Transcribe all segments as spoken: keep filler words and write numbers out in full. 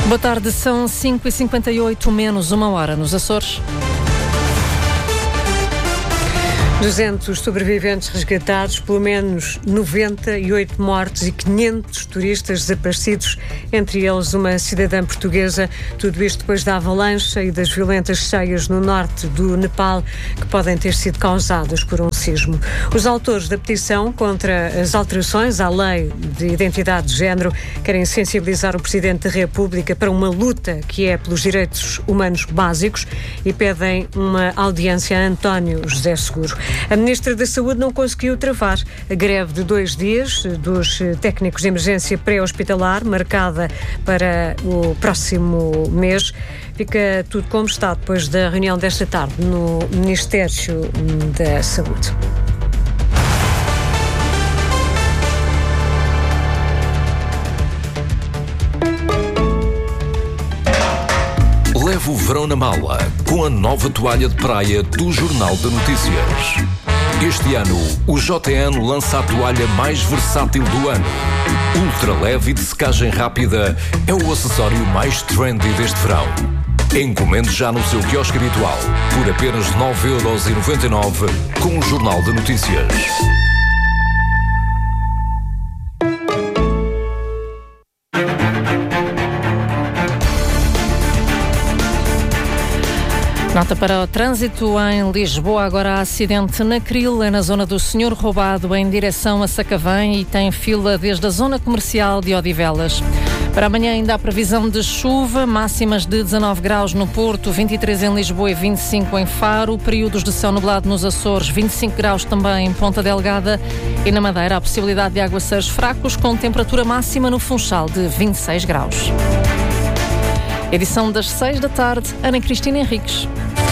Boa tarde, são cinco e cinquenta e oito, menos uma hora nos Açores. duzentos sobreviventes resgatados, pelo menos noventa e oito mortes e quinhentos turistas desaparecidos, entre eles uma cidadã portuguesa. Tudo isto depois da avalanche e das violentas cheias no norte do Nepal, que podem ter sido causadas por um sismo. Os autores da petição contra as alterações à lei de identidade de género querem sensibilizar o Presidente da República para uma luta que é pelos direitos humanos básicos e pedem uma audiência a António José Seguro. A Ministra da Saúde não conseguiu travar a greve de dois dias dos técnicos de emergência pré-hospitalar, marcada para o próximo mês. Fica tudo como está depois da reunião desta tarde no Ministério da Saúde. Leve o verão na mala com a nova toalha de praia do Jornal de Notícias. Este ano, o J N lança a toalha mais versátil do ano. Ultra leve e de secagem rápida, é o acessório mais trendy deste verão. Encomende já no seu quiosque habitual por apenas nove euros e noventa e nove com o Jornal de Notícias. Nota para o trânsito em Lisboa. Agora há acidente na Cril, é na zona do Senhor Roubado, em direção a Sacavém, e tem fila desde a zona comercial de Odivelas. Para amanhã ainda há previsão de chuva, máximas de dezanove graus no Porto, vinte e três em Lisboa e vinte e cinco em Faro, períodos de céu nublado nos Açores, vinte e cinco graus também em Ponta Delgada, e na Madeira há possibilidade de aguaceiros fracos com temperatura máxima no Funchal de vinte e seis graus. Edição das seis da tarde, Ana Cristina Henriques.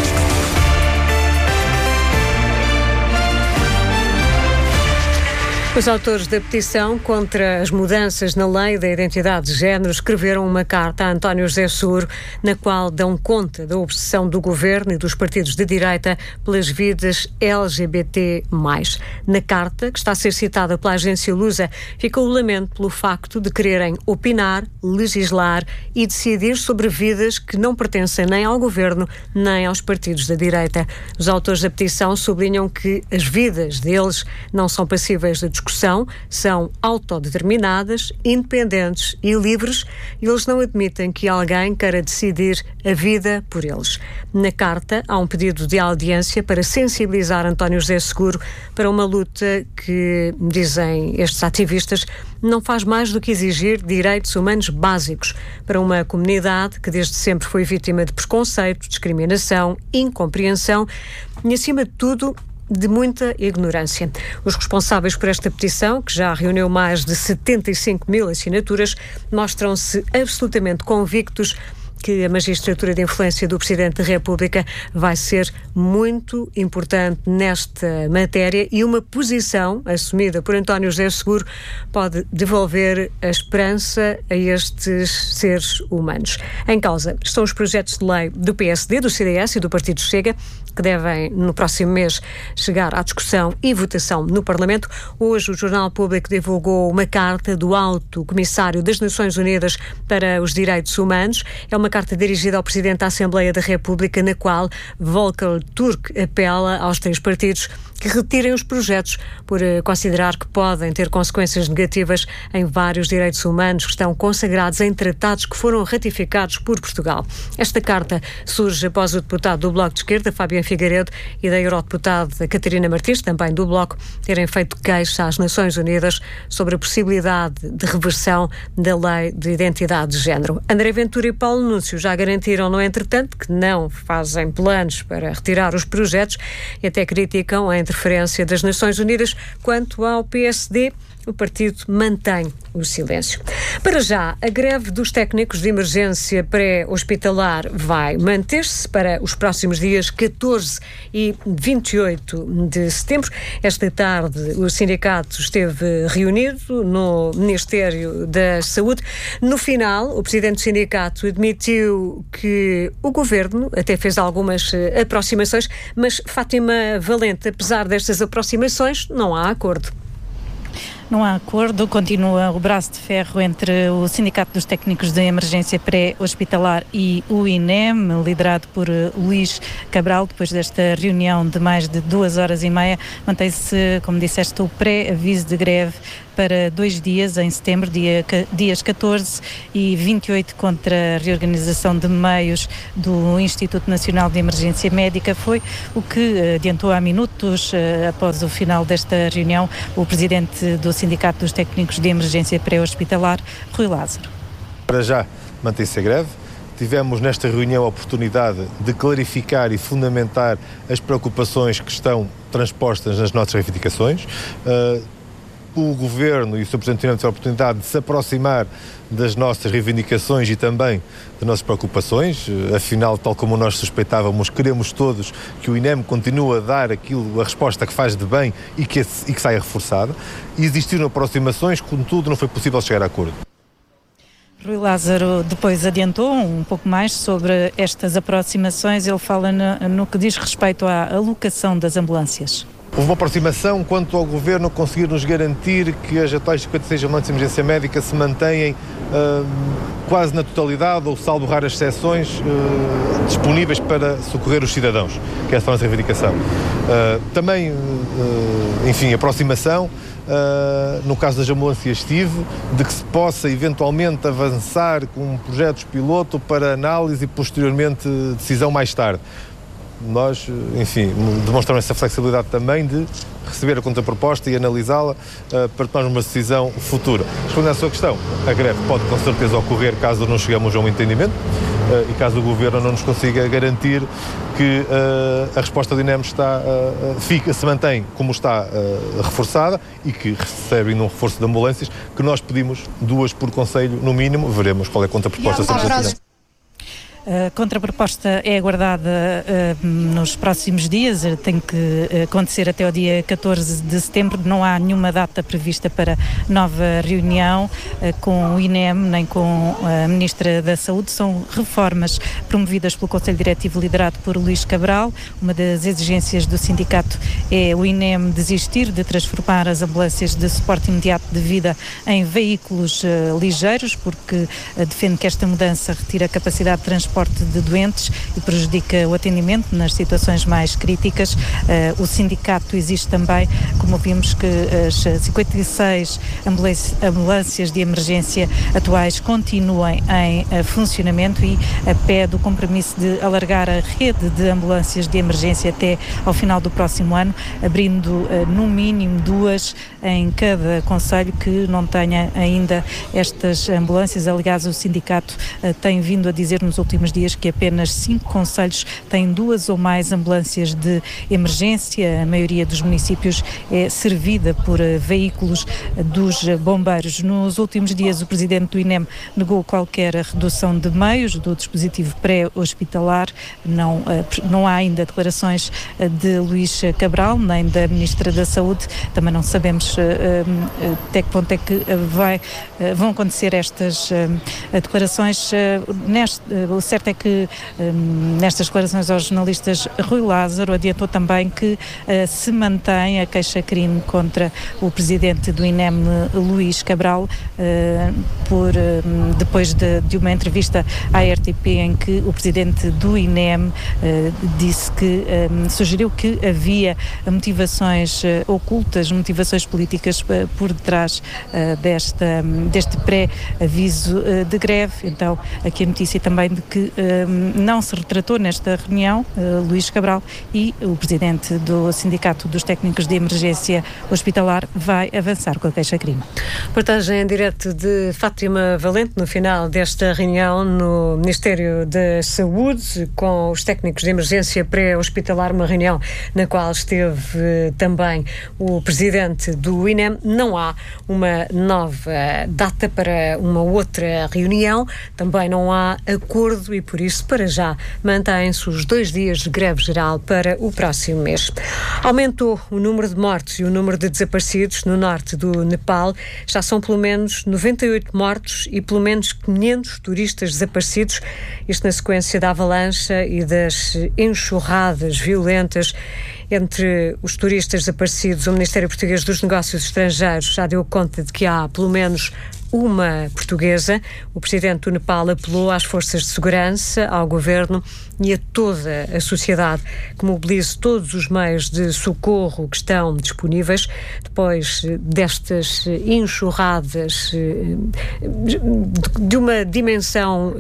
Os autores da petição contra as mudanças na lei da identidade de género escreveram uma carta a António José Seguro, na qual dão conta da obsessão do governo e dos partidos de direita pelas vidas L G B T mais. Na carta, que está a ser citada pela agência Lusa, fica o lamento pelo facto de quererem opinar, legislar e decidir sobre vidas que não pertencem nem ao governo nem aos partidos da direita. Os autores da petição sublinham que as vidas deles não são passíveis de discussão, são autodeterminadas, independentes e livres, e eles não admitem que alguém queira decidir a vida por eles. Na carta há um pedido de audiência para sensibilizar António José Seguro para uma luta que, dizem estes ativistas, não faz mais do que exigir direitos humanos básicos para uma comunidade que desde sempre foi vítima de preconceito, discriminação, incompreensão e, acima de tudo, de muita ignorância. Os responsáveis por esta petição, que já reuniu mais de setenta e cinco mil assinaturas, mostram-se absolutamente convictos que a magistratura de influência do Presidente da República vai ser muito importante nesta matéria, e uma posição assumida por António José Seguro pode devolver a esperança a estes seres humanos. Em causa estão os projetos de lei do P S D, do C D S e do Partido Chega, que devem, no próximo mês, chegar à discussão e votação no Parlamento. Hoje o Jornal Público divulgou uma carta do Alto Comissário das Nações Unidas para os Direitos Humanos. É uma carta dirigida ao Presidente da Assembleia da República, na qual Volker Turk apela aos três partidos que retirem os projetos por uh, considerar que podem ter consequências negativas em vários direitos humanos que estão consagrados em tratados que foram ratificados por Portugal. Esta carta surge após o deputado do Bloco de Esquerda, Fabiano Figueiredo, e da eurodeputada Catarina Martins, também do Bloco, terem feito queixa às Nações Unidas sobre a possibilidade de reversão da lei de identidade de género. André Ventura e Paulo Núncio já garantiram, no entretanto, que não fazem planos para retirar os projetos e até criticam a interferência das Nações Unidas. Quanto ao P S D, o partido mantém o silêncio. Para já, a greve dos técnicos de emergência pré-hospitalar vai manter-se para os próximos dias catorze e vinte e oito de setembro. Esta tarde, o sindicato esteve reunido no Ministério da Saúde. No final, o presidente do sindicato admitiu que o governo até fez algumas aproximações, mas Fátima Valente, apesar destas aproximações, não há acordo. Não há acordo, continua o braço de ferro entre o Sindicato dos Técnicos de Emergência Pré-Hospitalar e o I N E M, liderado por Luís Cabral. Depois desta reunião de mais de duas horas e meia, mantém-se, como disseste, o pré-aviso de greve para dois dias, em setembro, dia, dias catorze e vinte e oito, contra a reorganização de meios do Instituto Nacional de Emergência Médica. Foi o que adiantou há minutos, após o final desta reunião, o presidente do Sindicato dos Técnicos de Emergência Pré-Hospitalar, Rui Lázaro. Para já, mantém-se a greve. Tivemos nesta reunião a oportunidade de clarificar e fundamentar as preocupações que estão transpostas nas nossas reivindicações. Uh, O Governo e o senhor Presidente tiveram a oportunidade de se aproximar das nossas reivindicações e também das nossas preocupações. Afinal, tal como nós suspeitávamos, queremos todos que o I N E M continue a dar aquilo, a resposta que faz de bem e que, e que saia reforçada. E existiram aproximações, contudo, não foi possível chegar a acordo. Rui Lázaro depois adiantou um pouco mais sobre estas aproximações. Ele fala no, no que diz respeito à alocação das ambulâncias. Houve uma aproximação quanto ao Governo conseguir nos garantir que as atuais cinquenta e seis ambulâncias de emergência médica se mantêm uh, quase na totalidade, ou salvo raras exceções, uh, disponíveis para socorrer os cidadãos, que é essa a nossa reivindicação. Uh, também, uh, enfim, aproximação, uh, no caso das ambulâncias T I V, de que se possa eventualmente avançar com projetos piloto para análise e posteriormente decisão mais tarde. Nós, enfim, demonstramos essa flexibilidade também de receber a contraproposta e analisá-la uh, para tomarmos uma decisão futura. Respondendo à sua questão, a greve pode com certeza ocorrer caso não cheguemos a um entendimento uh, e caso o Governo não nos consiga garantir que uh, a resposta do I N E M está, uh, fica, se mantém como está uh, reforçada e que recebe ainda um reforço de ambulâncias, que nós pedimos duas por conselho no mínimo. Veremos qual é a contraproposta. A contraproposta é aguardada uh, nos próximos dias, tem que acontecer até o dia catorze de setembro. Não há nenhuma data prevista para nova reunião uh, com o I N E M nem com a Ministra da Saúde. São reformas promovidas pelo Conselho Diretivo liderado por Luís Cabral. Uma das exigências do sindicato é o I N E M desistir de transformar as ambulâncias de suporte imediato de vida em veículos uh, ligeiros, porque uh, defende que esta mudança retira a capacidade de transporte de doentes e prejudica o atendimento nas situações mais críticas. Uh, o sindicato exige também, como vimos, que as cinquenta e seis ambulâncias de emergência atuais continuem em uh, funcionamento e uh, pede o compromisso de alargar a rede de ambulâncias de emergência até ao final do próximo ano, abrindo uh, no mínimo duas em cada concelho que não tenha ainda estas ambulâncias. Aliás, o sindicato uh, tem vindo a dizer nos últimos dias que apenas cinco concelhos têm duas ou mais ambulâncias de emergência. A maioria dos municípios é servida por uh, veículos uh, dos uh, bombeiros. Nos últimos dias, o presidente do I N E M negou qualquer redução de meios do dispositivo pré-hospitalar. Não, uh, não há ainda declarações uh, de Luís Cabral, nem da Ministra da Saúde. Também não sabemos uh, uh, até que ponto é que uh, vai, uh, vão acontecer estas uh, declarações. Uh, neste, uh, O certo é que um, nestas declarações aos jornalistas, Rui Lázaro adiantou também que uh, se mantém a queixa-crime contra o presidente do I N E M, Luís Cabral, uh, por, um, depois de, de uma entrevista à R T P em que o presidente do I N E M uh, disse que, um, sugeriu que havia motivações uh, ocultas, motivações políticas uh, por detrás uh, desta, um, deste pré-aviso uh, de greve. Então, aqui a notícia também de que um, não se retratou nesta reunião uh, Luís Cabral, e o presidente do Sindicato dos Técnicos de Emergência Hospitalar vai avançar com a queixa-crime. Reportagem em direto de Fátima Valente no final desta reunião no Ministério da Saúde com os técnicos de emergência pré-hospitalar, uma reunião na qual esteve uh, também o presidente do I N E M. Não há uma nova data para uma outra reunião, também não há acordo cedo e, por isso, para já, mantém-se os dois dias de greve geral para o próximo mês. Aumentou o número de mortos e o número de desaparecidos no norte do Nepal. Já são pelo menos noventa e oito mortos e pelo menos quinhentos turistas desaparecidos. Isto na sequência da avalanche e das enxurradas violentas. Entre os turistas desaparecidos, o Ministério Português dos Negócios Estrangeiros já deu conta de que há pelo menos uma portuguesa. O presidente do Nepal apelou às forças de segurança, ao governo e a toda a sociedade que mobilize todos os meios de socorro que estão disponíveis depois destas enxurradas de uma dimensão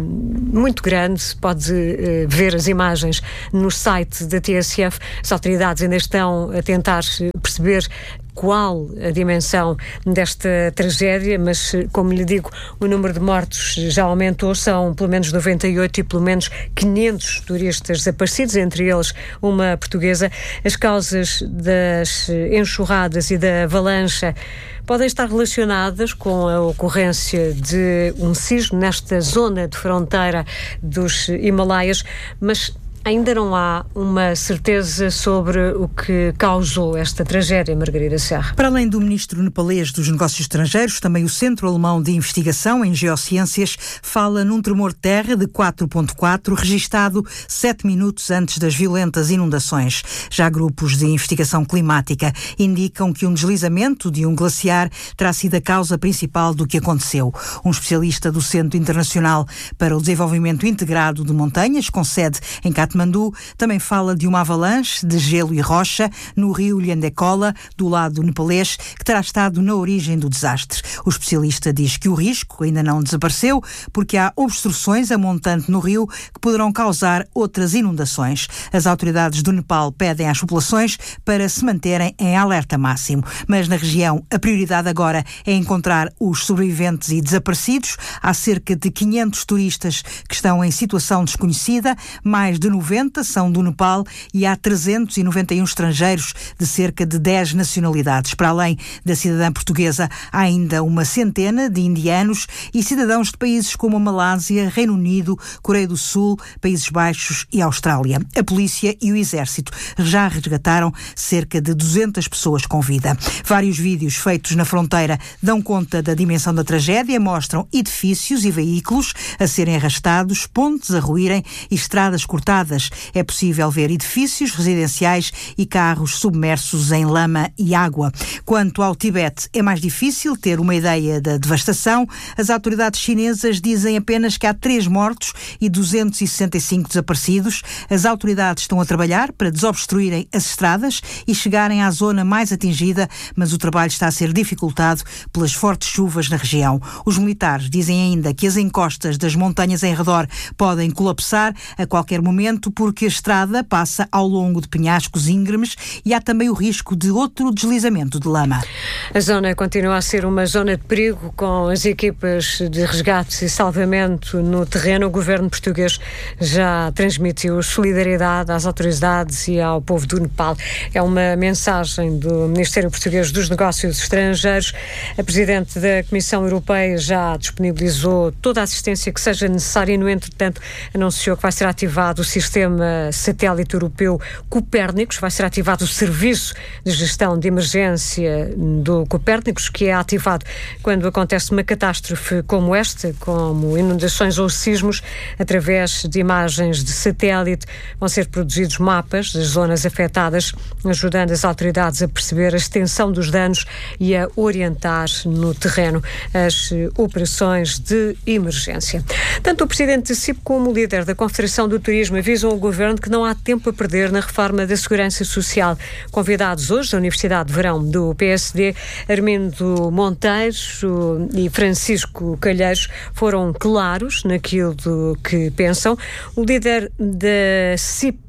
muito grande. Se pode ver as imagens no site da T S F. As autoridades ainda estão a tentar perceber qual a dimensão desta tragédia, mas, como lhe digo, o número de mortos já aumentou, são pelo menos noventa e oito e pelo menos quinhentos turistas desaparecidos, entre eles uma portuguesa. As causas das enxurradas e da avalanche podem estar relacionadas com a ocorrência de um sismo nesta zona de fronteira dos Himalaias, mas ainda não há uma certeza sobre o que causou esta tragédia, Margarida Serra. Para além do ministro nepalês dos Negócios Estrangeiros, também o Centro Alemão de Investigação em Geociências fala num tremor de terra de quatro ponto quatro, registado sete minutos antes das violentas inundações. Já grupos de investigação climática indicam que um deslizamento de um glaciar terá sido a causa principal do que aconteceu. Um especialista do Centro Internacional para o Desenvolvimento Integrado de Montanhas, com sede em Katmandu, também fala de uma avalanche de gelo e rocha no rio Lhandekola, do lado nepalês, que terá estado na origem do desastre. O especialista diz que o risco ainda não desapareceu porque há obstruções a montante no rio que poderão causar outras inundações. As autoridades do Nepal pedem às populações para se manterem em alerta máximo. Mas na região, a prioridade agora é encontrar os sobreviventes e desaparecidos. Há cerca de quinhentos turistas que estão em situação desconhecida, mais de noventa são do Nepal e há trezentos e noventa e um estrangeiros de cerca de dez nacionalidades. Para além da cidadã portuguesa, há ainda uma centena de indianos e cidadãos de países como a Malásia, Reino Unido, Coreia do Sul, Países Baixos e Austrália. A polícia e o exército já resgataram cerca de duzentas pessoas com vida. Vários vídeos feitos na fronteira dão conta da dimensão da tragédia, mostram edifícios e veículos a serem arrastados, pontes a ruírem e estradas cortadas. É possível ver edifícios residenciais e carros submersos em lama e água. Quanto ao Tibete, é mais difícil ter uma ideia da devastação. As autoridades chinesas dizem apenas que há três mortos e duzentos e sessenta e cinco desaparecidos. As autoridades estão a trabalhar para desobstruírem as estradas e chegarem à zona mais atingida, mas o trabalho está a ser dificultado pelas fortes chuvas na região. Os militares dizem ainda que as encostas das montanhas em redor podem colapsar a qualquer momento, porque a estrada passa ao longo de penhascos íngremes e há também o risco de outro deslizamento de lama. A zona continua a ser uma zona de perigo, com as equipas de resgate e salvamento no terreno. O governo português já transmitiu solidariedade às autoridades e ao povo do Nepal. É uma mensagem do Ministério Português dos Negócios Estrangeiros. A Presidente da Comissão Europeia já disponibilizou toda a assistência que seja necessária e, no entretanto, anunciou que vai ser ativado o sistema satélite europeu Copérnicos, vai ser ativado o serviço de gestão de emergência do Copérnicos, que é ativado quando acontece uma catástrofe como esta, como inundações ou sismos. Através de imagens de satélite vão ser produzidos mapas das zonas afetadas, ajudando as autoridades a perceber a extensão dos danos e a orientar no terreno as operações de emergência. Tanto o Presidente da C I P como o líder da Confederação do Turismo avisam ao Governo que não há tempo a perder na reforma da Segurança Social. Convidados hoje da Universidade de Verão do P S D, Armindo Monteiro e Francisco Calheiros foram claros naquilo que pensam. O líder da C I P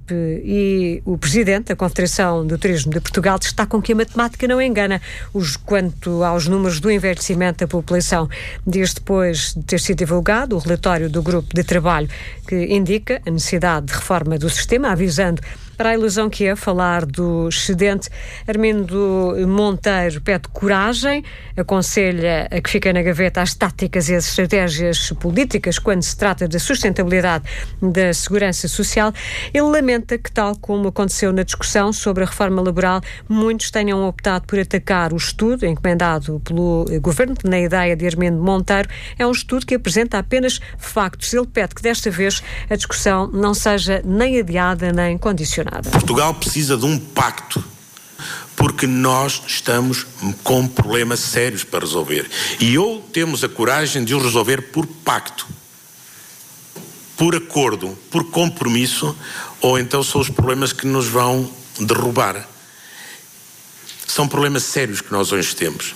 e o Presidente da Confederação do Turismo de Portugal destacam que a matemática não engana os, quanto aos números do envelhecimento da população. Dias depois de ter sido divulgado o relatório do Grupo de Trabalho que indica a necessidade de reforma do sistema, avisando Para a ilusão que é falar do excedente, Armindo Monteiro pede coragem, aconselha a que fiquem na gaveta as táticas e as estratégias políticas quando se trata da sustentabilidade da segurança social. Ele lamenta que, tal como aconteceu na discussão sobre a reforma laboral, muitos tenham optado por atacar o estudo encomendado pelo Governo. Na ideia de Armindo Monteiro, é um estudo que apresenta apenas factos. Ele pede que desta vez a discussão não seja nem adiada nem condicionada. Portugal precisa de um pacto, porque nós estamos com problemas sérios para resolver. E ou temos a coragem de os resolver por pacto, por acordo, por compromisso, ou então são os problemas que nos vão derrubar. São problemas sérios que nós hoje temos.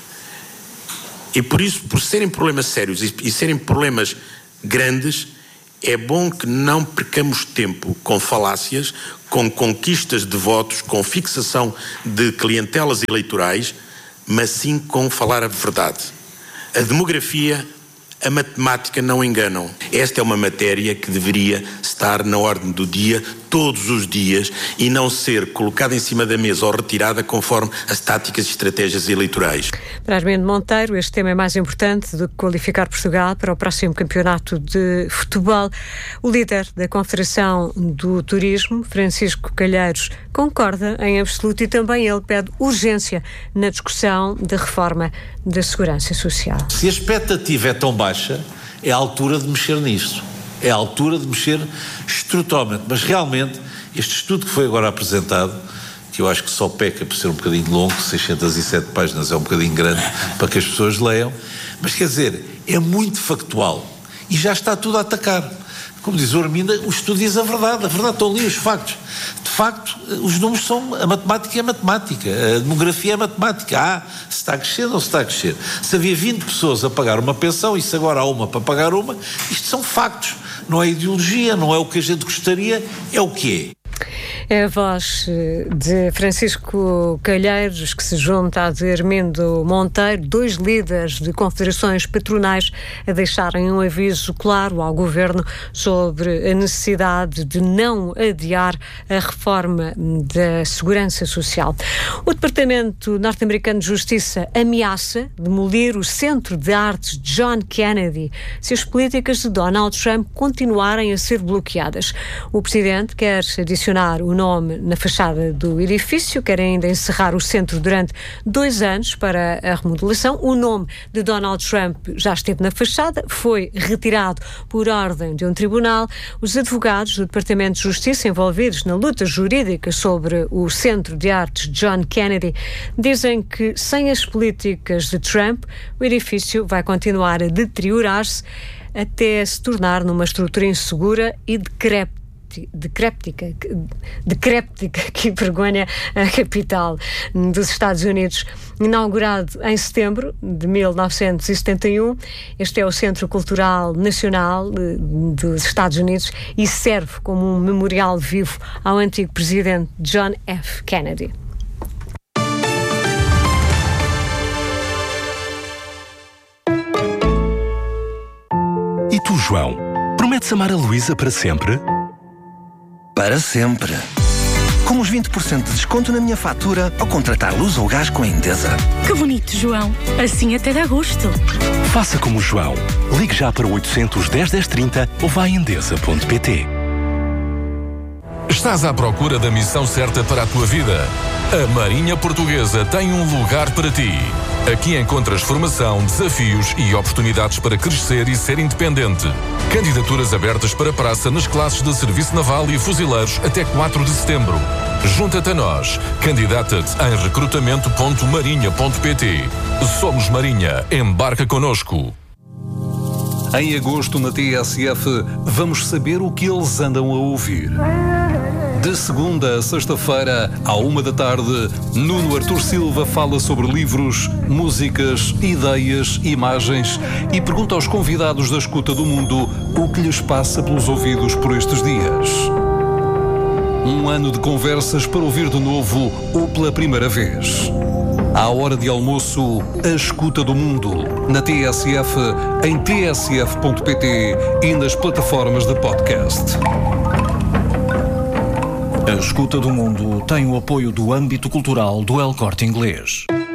E por isso, por serem problemas sérios e, e serem problemas grandes, é bom que não percamos tempo com falácias, com conquistas de votos, com fixação de clientelas eleitorais, mas sim com falar a verdade. A demografia, a matemática não enganam. Esta é uma matéria que deveria estar na ordem do dia todos os dias e não ser colocada em cima da mesa ou retirada conforme as táticas e estratégias eleitorais. Para Armindo Monteiro, este tema é mais importante do que qualificar Portugal para o próximo campeonato de futebol. O líder da Confederação do Turismo, Francisco Calheiros, concorda em absoluto e também ele pede urgência na discussão da reforma da segurança social. Se a expectativa é tão baixa, é a altura de mexer nisto. É a altura de mexer estruturalmente. Mas realmente, este estudo que foi agora apresentado, que eu acho que só peca por ser um bocadinho longo, seiscentas e sete páginas é um bocadinho grande para que as pessoas leiam, mas quer dizer, é muito factual e já está tudo a atacar. Como diz o Armindo, o estudo diz a verdade, a verdade, estão ali os factos. De facto, os números são, a matemática é matemática, a demografia é matemática. Ah, se está a crescer ou se está a crescer. Se havia vinte pessoas a pagar uma pensão e se agora há uma para pagar uma, isto são factos. Não é ideologia, não é o que a gente gostaria, é o que é. É a voz de Francisco Calheiros que se junta à de Armindo Monteiro, dois líderes de confederações patronais, a deixarem um aviso claro ao Governo sobre a necessidade de não adiar a reforma da segurança social. O Departamento norte-americano de Justiça ameaça demolir o Centro de Artes John Kennedy se as políticas de Donald Trump continuarem a ser bloqueadas. O Presidente quer adicionar o nome na fachada do edifício, quer ainda encerrar o centro durante dois anos para a remodelação. O nome de Donald Trump já esteve na fachada, foi retirado por ordem de um tribunal. Os advogados do Departamento de Justiça envolvidos na luta jurídica sobre o Centro de Artes John Kennedy dizem que, sem as políticas de Trump, o edifício vai continuar a deteriorar-se até se tornar numa estrutura insegura e decrépita. Decréptica, decréptica, que vergonha, a capital dos Estados Unidos. Inaugurado em setembro de mil novecentos e setenta e um, este é o Centro Cultural Nacional dos Estados Unidos e serve como um memorial vivo ao antigo presidente John F. Kennedy. E tu, João, prometes amar a Luísa para sempre? Para sempre. Com os vinte por cento de desconto na minha fatura ao contratar luz ou gás com a Endesa. Que bonito, João. Assim até dá gosto. Faça como o João. Ligue já para o oitocentos, dez, dez, trinta ou vá a endesa ponto pt. Estás à procura da missão certa para a tua vida? A Marinha Portuguesa tem um lugar para ti. Aqui encontras formação, desafios e oportunidades para crescer e ser independente. Candidaturas abertas para praça nas classes de Serviço Naval e Fuzileiros até quatro de setembro. Junta-te a nós. Candidata-te em recrutamento ponto marinha ponto pt. Somos Marinha. Embarca connosco. Em agosto, na T S F, vamos saber o que eles andam a ouvir. De segunda a sexta-feira, à uma da tarde, Nuno Artur Silva fala sobre livros, músicas, ideias, imagens e pergunta aos convidados da Escuta do Mundo o que lhes passa pelos ouvidos por estes dias. Um ano de conversas para ouvir de novo ou pela primeira vez. À hora de almoço, a Escuta do Mundo, na T S F, em t s f ponto pt e nas plataformas de podcast. A A escuta do mundo tem o apoio do âmbito cultural do El Corte Inglês.